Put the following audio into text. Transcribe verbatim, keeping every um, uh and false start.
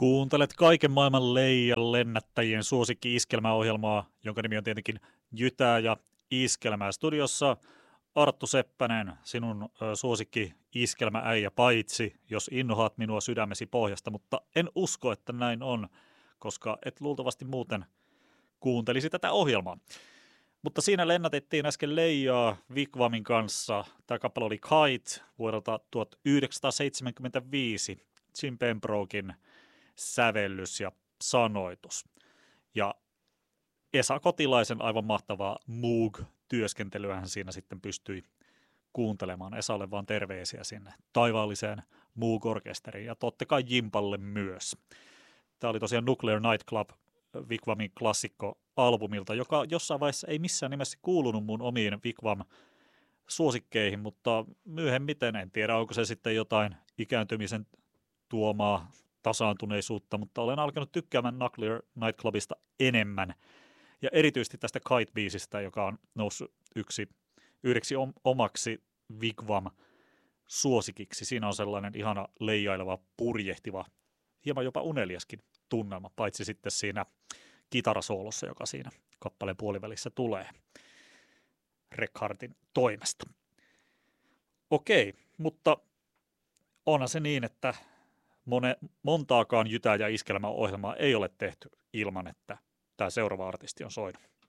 Kuuntelet kaiken maailman leijan lennättäjien suosikki-iskelmäohjelmaa, jonka nimi on tietenkin Jytää ja Iskelmää. Studiossa Arttu Seppänen, sinun ö, suosikki-iskelmääijä, paitsi jos innohaat minua sydämesi pohjasta, mutta en usko, että näin on, koska et luultavasti muuten kuuntelisi tätä ohjelmaa. Mutta siinä lennätettiin äsken leijaa Wigwamin kanssa. Tämä kappale oli Kite vuodelta tuhatyhdeksänsataaseitsemänkymmentäviisi, Jim Pembroken sävellys ja sanoitus. Ja Esa Kotilaisen aivan mahtavaa Moog-työskentelyä hän siinä sitten pystyi kuuntelemaan. Esalle vaan terveisiä sinne taivaalliseen Moog-orkesteriin ja totta kai Jimpalle myös. Tämä oli tosiaan Nuclear Nightclub Wigwamin klassikko-albumilta, joka jossain vaiheessa ei missään nimessä kuulunut mun omiin Wigwam-suosikkeihin, mutta myöhemmiten en tiedä, onko se sitten jotain ikääntymisen tuomaa tasaantuneisuutta, mutta olen alkanut tykkäämään Nuclear Nightclubista enemmän. Ja erityisesti tästä Kite-biisistä, joka on noussut yksi, yhdeksi omaksi Wigwam-suosikiksi. Siinä on sellainen ihana leijaileva, purjehtiva, hieman jopa uneliaskin tunnelma, paitsi sitten siinä kitarasoolossa, joka siinä kappaleen puolivälissä tulee Rekhardin toimesta. Okei, mutta onhan se niin, että Mone, montaakaan Jytää ja Iskelmä-ohjelmaa ei ole tehty ilman, että tämä seuraava artisti on soinut.